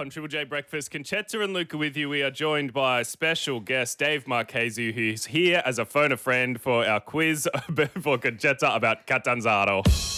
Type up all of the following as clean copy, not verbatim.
on Triple J Breakfast. Conchetta and Luca with you. We are joined by special guest Dave Marchese, who's here as a phone a friend for our quiz for Conchetta about Catanzaro.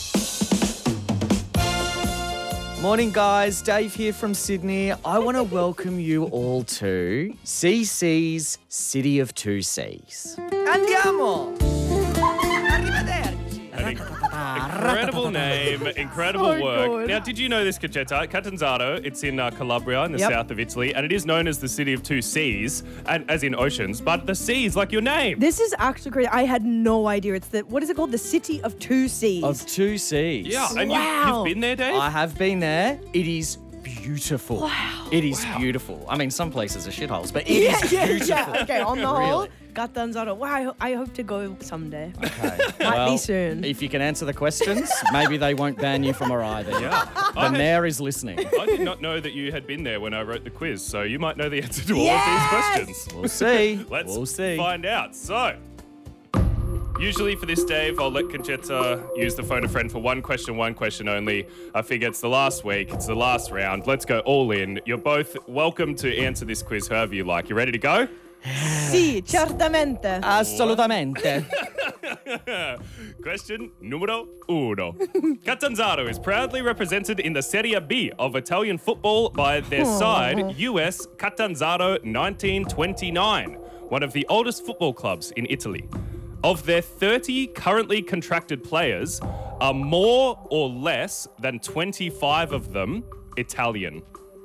Morning, guys. Dave here from Sydney. I want to welcome you all to CC's City of Two Seas. Andiamo! Arrivederci! Incredible name, incredible work. good. Now, did you know this, Conchetta? Catanzaro, it's in Calabria in the south of Italy, and it is known as the City of Two Seas, and as in oceans, but the seas like your name. This is actually great. I had no idea. It's what is it called? The City of Two Seas. Of Two Seas. Yeah, and Wow. you've been there, Dave? I have been there. It is beautiful. Wow. It is beautiful. I mean, some places are shitholes, but it is beautiful. yeah. Okay, on the whole, Really? Catanzaro. Wow, I hope to go someday. Okay. Might be soon. If you can answer the questions, maybe they won't ban you from a ride. Yeah. The mayor is listening. I did not know that you had been there when I wrote the quiz, so you might know the answer to all Yes! of these questions. We'll see. Let's we'll see. find out. So, usually for this, Dave, I'll let Conchetta use the phone a friend for one question only. I figure it's the last week, it's the last round. Let's go all in. You're both welcome to answer this quiz however you like. You ready to go? Sì, certamente. Assolutamente. Question numero uno. Catanzaro is proudly represented in the Serie B of Italian football by their side, US Catanzaro 1929, one of the oldest football clubs in Italy. Of their 30 currently contracted players, are more or less than 25 of them Italian?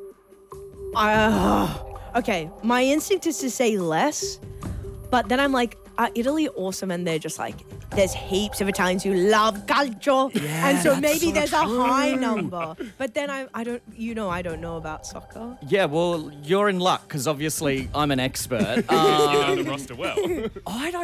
Okay, my instinct is to say less, but then I'm like, are Italy awesome? And they're just like, there's heaps of Italians who love calcio, and so maybe there's a high number. But then I don't know about soccer. Yeah, well, you're in luck because obviously I'm an expert. You know the roster well. I don't